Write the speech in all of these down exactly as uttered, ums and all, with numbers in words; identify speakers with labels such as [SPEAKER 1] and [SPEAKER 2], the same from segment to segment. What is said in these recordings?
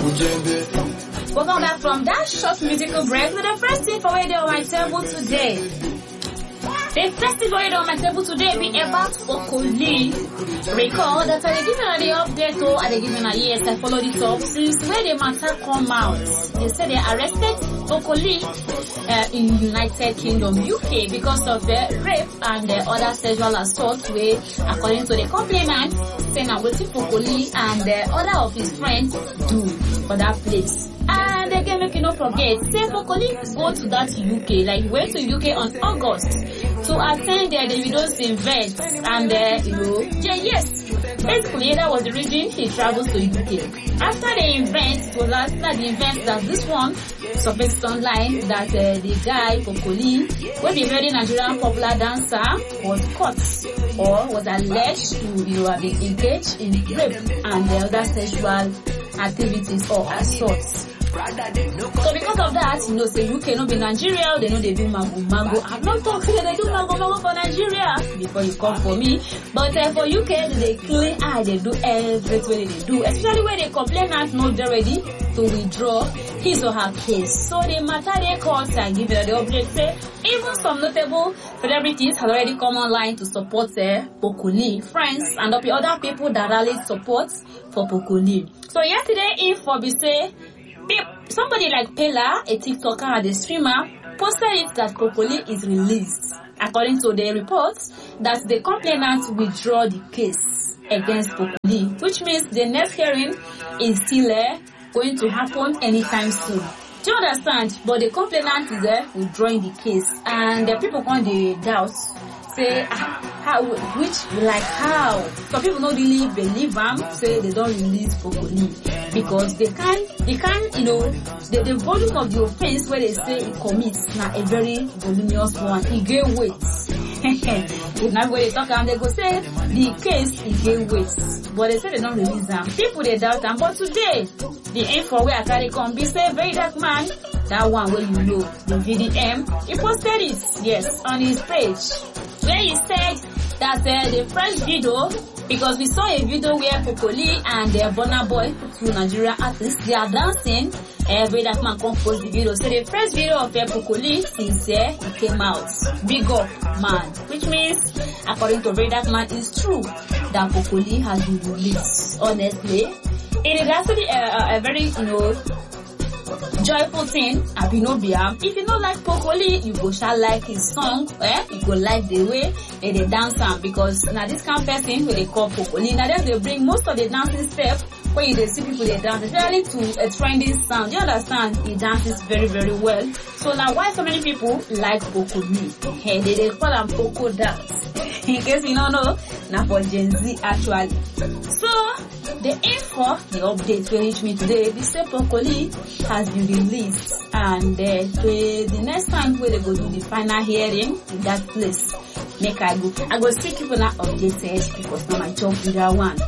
[SPEAKER 1] Welcome back from that short musical break with the first thing for radio on my table today. The first thing for radio on my table today be about Okoli. Recall that I give you the update oh, and they give you a yes, I followed it up since where the matter come out. They said they arrested Okoli uh, in United Kingdom, U K, because of the rape and the other sexual assault where, according to the complainant, saying I'm waiting for Okoli and the other of his friends do for that place. And again, make you not forget, say Okoli go to that U K, like he went to U K on August to attend the Davido's event, and uh, you know, yeah, yes, basically that was the reason he travels to U K. After the event, well, after the event that this one surfaced online that uh, the guy Okoli, when the very Nigerian popular dancer, was caught or was alleged to, you know, have been engaged in rape and the other sexual activities or assaults. So because of that, you know, say U K no be Nigeria, they know they do mago mago. I'm not talking they do mago mago for Nigeria before you come for me. But uh, for U K, they clean eye, they do everything they do, especially when they complain that not ready to withdraw his or her case. So the matter they court and give it the update say even some notable celebrities have already come online to support uh, Okoli, friends and the other people that rally support for Okoli. So yesterday, in for be say somebody like Pella, a TikToker and a streamer, posted it that Okoli is released. According to the reports, that the complainant withdraw the case against Okoli, which means the next hearing is still uh, going to happen anytime soon. Do you understand? But the complainant is there uh, withdrawing the case, and the people on the doubt say ah, how, which like how. Some people don't really believe them, say they don't release Okoli. Because they can, they can, you know, the, the volume of the offense where they say he commits now a very voluminous one. He gain weight. If not when they talk and they go say the case he gain weight, but they say they don't release them. People they doubt them. But today, the info where I carry come be say very dark man. That one where you know the V D M. He posted it, yes, on his page where he said that uh, the first video. Because we saw a video where Okoli and uh, Burna Boy, two Nigerian artists, they are dancing. Every uh, that man composed the video. So the first video of uh, Okoli since uh, it came out. Big up, man. Which means, according to Vedak Man, it's true that Okoli has been released. Honestly, it is actually a, a very, you know, joyful thing. Abinobia. If you don't like Okoli, you go shall like his song. Eh? You go like the way eh, they dance am, because now this kind of person where they call Okoli. Now then they bring most of the dancing steps when you see people they dance, especially to a trending sound. You understand? He dances very very well. So now why so many people like Okoli? Hey, they, they call him Poko dance. In case you don't know, now for Gen Z actually. So the info, the update will reach me today. The same Okoli has been released, and uh, the, the next time where they go do the final hearing in that place, make I go. I go still keep on updated because now my job with that one.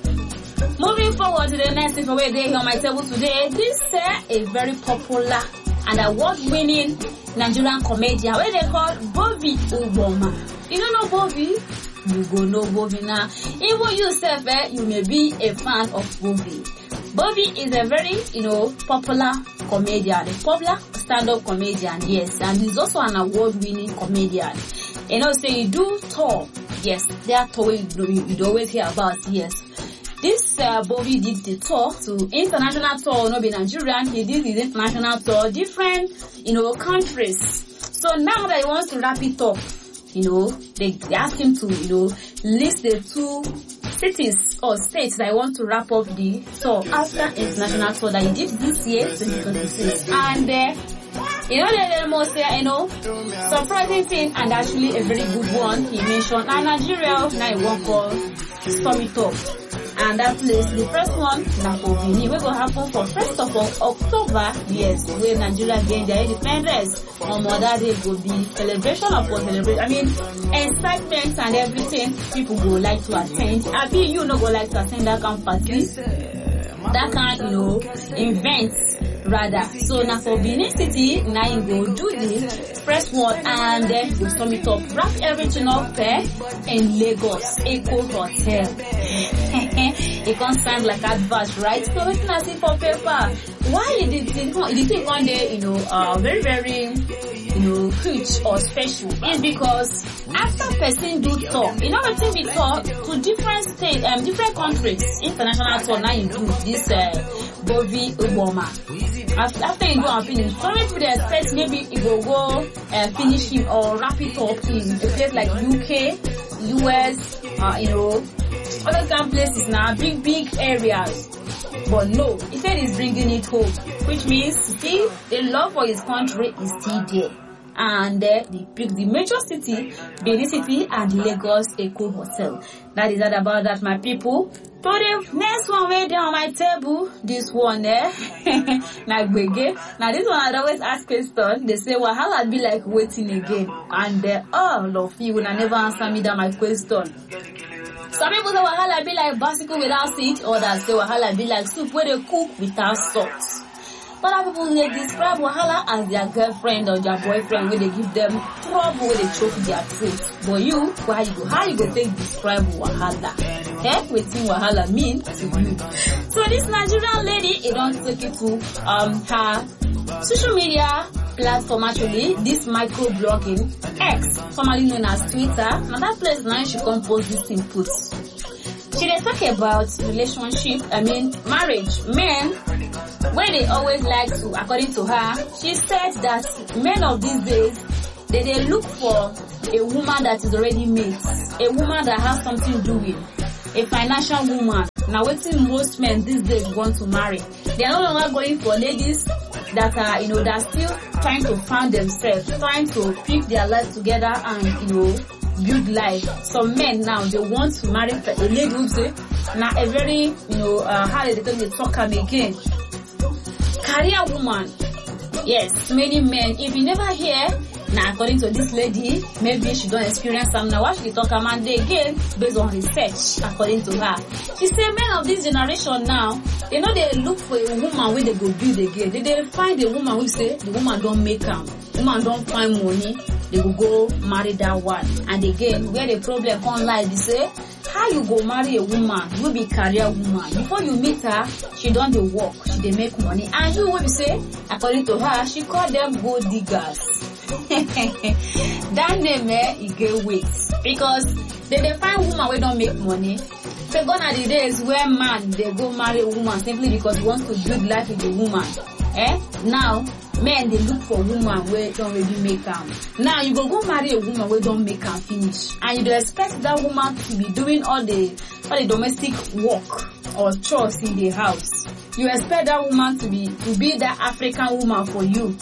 [SPEAKER 1] Moving forward to the next info where they here on my table today. This is uh, a very popular and award-winning Nigerian comedian where they call Bobby Oboma. You don't know Bobby? You go know Bobby now. Even yourself, eh, you may be a fan of Bobby. Bobby is a very, you know, popular comedian, a popular stand-up comedian, yes, and he's also an award-winning comedian. You know, say you do tour, yes, that tour you, you, you always hear about, yes. This uh, Bobby did the tour to international tour, not be Nigerian. He did his international tour, different, you know, countries. So now that he wants to wrap it up, you know, they, they ask him to, you know, list the two cities or states that I want to wrap up the tour after international tour that he did this year, twenty twenty-six. And uh, you know, the, the most, uh, you know, surprising thing and actually a very good one he mentioned. And Nigeria, now he won't call Storm It Up. And that place, the first one, na for Benin, we go happen for first of October, yes, where Nigeria gain their independence. On Mother Day go be celebration of what celebration. I mean, excitement and everything. People go like to attend. I mean, you no go like to attend that kind of party, that kind, you know, events rather. So now for Benin City, now you go do the first one and then you Storm It Up, wrap everything up there in Lagos Eco Hotel. It can't sound like adverts, right? So looking at it for paper. Why you did you think one day, you know, uh, very, very, you know, huge or special is because after person do talk, you know what thing we talk to different states, um, different countries, international tour now include this, uh, Bobby Obama. After, after you go and finish, some people they expect maybe it will go, uh, finish him or wrap it up in a place like U K, U S, uh, you know, other kind of places now, big, big areas. But no, he said he's bringing it home, which means, see, the love for his country is still there. And uh, the the major city, Benin City, and the Lagos Eco Hotel. That is that about that, my people. So the next one way down on my table, this one there, like Bege. Now this one I always ask question. They say, well, how I'd be like waiting again? And uh, oh, love you when I never answer me that my question. Some people say wahala be like bicycle without seat, others say wahala be like soup where they cook without salt. Other people they describe wahala as their girlfriend or their boyfriend where they give them trouble where they choke their throat. But you, why you go? How you go take describe wahala? Eh? Waiting wahala mean to you. So this Nigerian lady, it don't take it to um her social media platform actually, this microblogging, X, formerly known as Twitter. Now that place now she compose this input. She dey talk about relationship, I mean marriage. Men, where they always like to, according to her, she said that men of these days, they they look for a woman that is already made, a woman that has something doing, a financial woman. Now waiting most men these days want to marry. They are no longer going for ladies that are, you know, that are still trying to find themselves, trying to pick their life together and, you know, build life. Some men now, they want to marry a lady who say, now a very, you know, uh, how they tell you talk am again. Career woman. Yes, many men, if you never hear, now according to this lady, maybe she don't experience some now, what she talk am they again, based on research, according to her. She say men of this generation now, they know they look for a woman where they go build again. They, they find a woman who say, the woman don't make am, woman don't find money, they will go marry that one. And again, where the problem come lie, they say, how you go marry a woman, you be career woman. Before you meet her, she done the work, she dey make money. And you will say, according to her, she call them gold diggers. That name, eh, it get weight. Because they, they find woman where don't make money. So gone are the days where man, they go marry a woman simply because he wants to build life with a woman. Eh? Now, men, they look for woman where don't really make am. Now, you go go marry a woman where don't make am finish. And you do expect that woman to be doing all the, all the domestic work or chores in the house. You expect that woman to be, to be that African woman for you.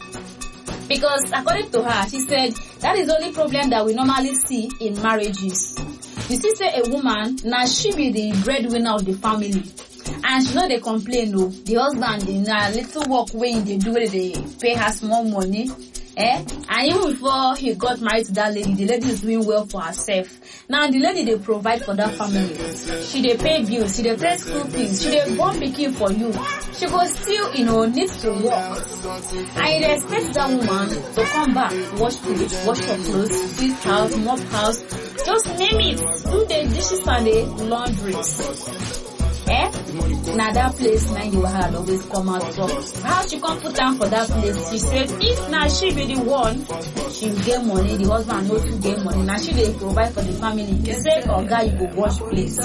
[SPEAKER 1] Because according to her, she said, that is the only problem that we normally see in marriages. You see, say a woman, now she be the breadwinner of the family. And she know they complain, no. The husband, in a little work way they do, they pay her small money. Eh? And even before he got married to that lady, the lady is doing well for herself. Now the lady they provide for that family. She they pay bills, she they pay school fees, she they born pikin for you. She go still, you know, need to work. And you expect that woman to come back, wash food, wash her clothes, clean house, mop house, just name it, do the dishes and the laundry. Eh? Now that place, now you had always come out from. How she come put down for that place? She said, if now she be the one, she will get money, the husband knows to get money. Now she they provide for the family. She said, oh God, you go wash place.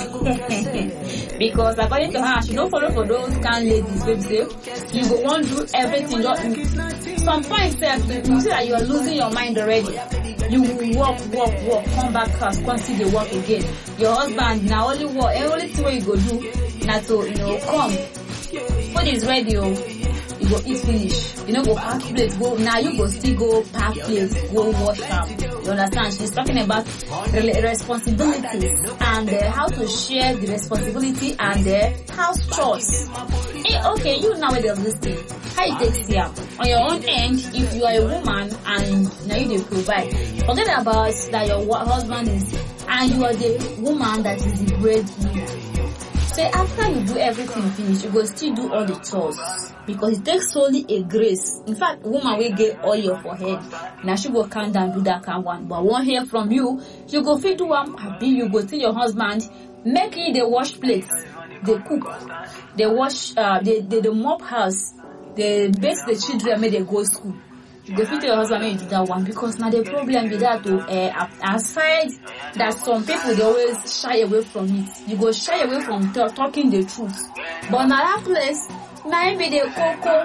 [SPEAKER 1] Because according to her, she don't follow for those kind ladies, baby say, you go want to do everything. Some point self, you see that you are losing your mind already. You will walk, walk, walk, come back fast, continue the work again. Your husband now only work, and only thing you go do, now to, you know, come. Food is ready, oh, you go eat finish. You know, go pack plate, go, now you go still go pack plate, go wash them. You understand? She's talking about responsibility and uh, how to share the responsibility and uh, house chores. Hey, okay, you now with this thing. How you take care? On your own end, if you are a woman and now you they provide, forget about that your husband is, and you are the woman that is the breadwinner. So after you do everything finish, you go still do all the chores because it takes solely a grace. In fact, woman will get oil for head. Now she go count down do that kind one. But won't hear from you. You go fit do one happy. You go tell your husband, making they wash plates, they cook, they wash, uh, they, they, they mop house, they bathe the children, make they go school. You go fit your husband make you do that one, because now the problem with that to uh, aside that some people they always shy away from it. You go shy away from t- talking the truth. But now that place, maybe they cocoa.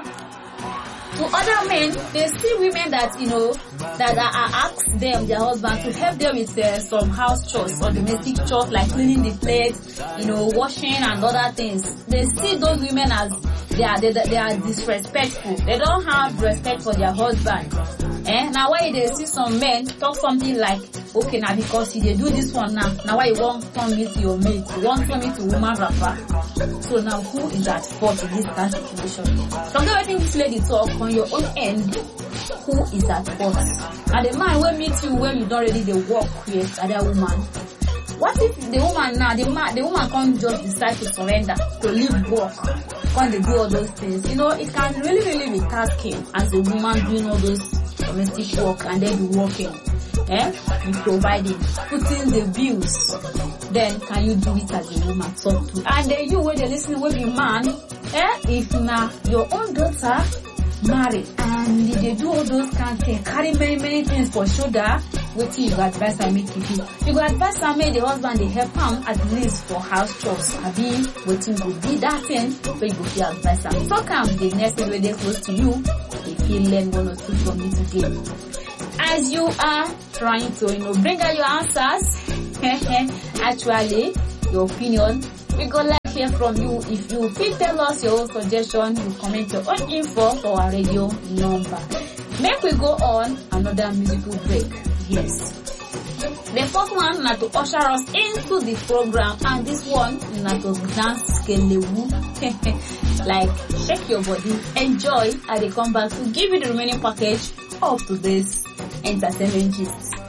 [SPEAKER 1] To other men, they see women that, you know, that are ask them, their husband, to help them with uh, some house chores or domestic chores like cleaning the plates, you know, washing and other things. They see those women as they are, they, they are disrespectful. They don't have respect for their husband. Eh? Now why they see some men talk something like, okay, now because he they do this one now, now why you want to meet your mate, you want to meet a woman rapper. So now who is at fault in this kind of situation? So I think this lady talk on your own end, who is at fault? And the man will meet you when you don't really they work with other woman. What if the woman now, the man, the woman can't just decide to surrender, to leave work, can't they do all those things? You know, it can really, really be tasking as a woman doing all those domestic work and then be working. Eh? You providing, putting the bills. Then can you do it as a woman? Talk to. And then you when they listen with the man, eh? If now your own daughter marry and they do all those kind of things, carry many many things for shoulder, what you advise and make you do? You go advise and make the husband they help him at least for house chores. I be waiting to be that thing, so you go feel advice and talk him the next way they close to you. If you learn one or two from me today. As you are trying to, you know, bring out your answers, actually, your opinion, we go like hear from you. If you feel tell us your own suggestion, you comment your own info for our radio number. Make we go on another musical break. Yes. The first one na to usher us into the program, and this one na to dance skelewu. Like shake your body, enjoy, and they come back to give you the remaining package of today's entertainment gist.